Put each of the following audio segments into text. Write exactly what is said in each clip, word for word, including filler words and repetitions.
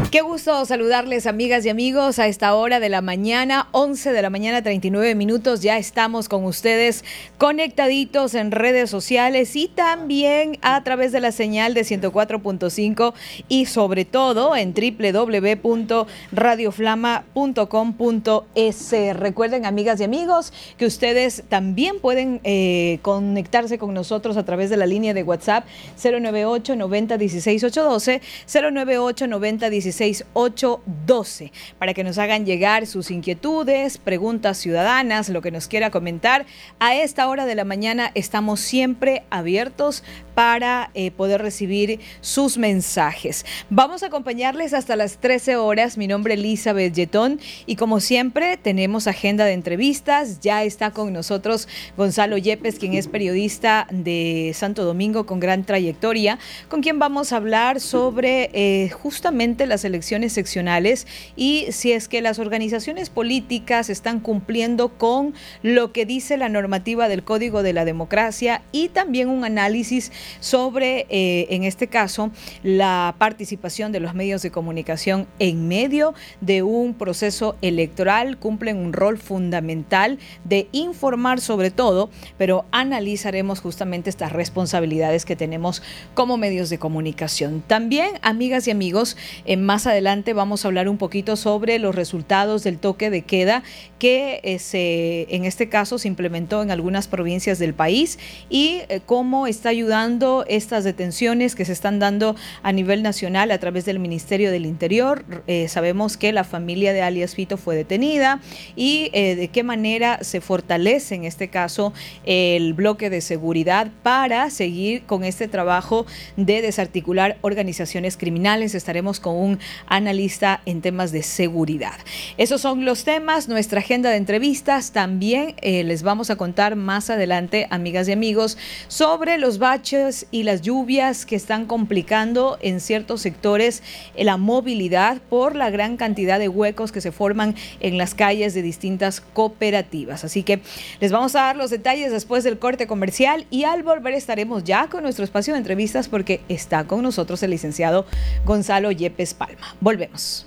Qué gusto saludarles, amigas y amigos, a esta hora de la mañana, once de la mañana, treinta y nueve minutos. Ya estamos con ustedes conectaditos en redes sociales y también a través de la señal de ciento cuatro punto cinco y sobre todo en doble u doble u doble u punto radio flama punto com punto es. Recuerden, amigas y amigos, que ustedes también pueden eh, conectarse con nosotros a través de la línea de WhatsApp cero nueve ocho, noventa, dieciséis, ocho doce, cero nueve ocho, noventa, dieciséis, ocho doce, para que nos hagan llegar sus inquietudes, preguntas ciudadanas, lo que nos quiera comentar. A esta hora de la mañana estamos siempre abiertos para eh, poder recibir sus mensajes. Vamos a acompañarles hasta las trece horas. Mi nombre es Elizabeth Yetón y como siempre tenemos agenda de entrevistas. Ya está con nosotros Gonzalo Yepes, quien es periodista de Santo Domingo con gran trayectoria, con quien vamos a hablar sobre eh, justamente las elecciones seccionales y si es que las organizaciones políticas están cumpliendo con lo que dice la normativa del Código de la Democracia, y también un análisis sobre, eh, en este caso, la participación de los medios de comunicación en medio de un proceso electoral. Cumplen un rol fundamental de informar sobre todo, pero analizaremos justamente estas responsabilidades que tenemos como medios de comunicación. También, amigas y amigos, en más adelante vamos a hablar un poquito sobre los resultados del toque de queda que eh, se, en este caso se implementó en algunas provincias del país y eh, cómo está ayudando estas detenciones que se están dando a nivel nacional a través del Ministerio del Interior. Eh, sabemos que la familia de alias Fito fue detenida y eh, de qué manera se fortalece en este caso el bloque de seguridad para seguir con este trabajo de desarticular organizaciones criminales. Estaremos con un analista en temas de seguridad. Esos son los temas, nuestra agenda de entrevistas. También eh, les vamos a contar más adelante, amigas y amigos, sobre los baches y las lluvias que están complicando en ciertos sectores la movilidad por la gran cantidad de huecos que se forman en las calles de distintas cooperativas. Así que les vamos a dar los detalles después del corte comercial y al volver estaremos ya con nuestro espacio de entrevistas porque está con nosotros el licenciado Gonzalo Yepes Palma. Volvemos.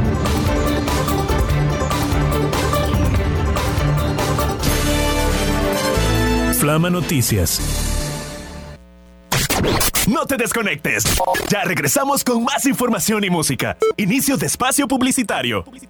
Flama Noticias. No te desconectes. Ya regresamos con más información y música. Inicio de espacio publicitario.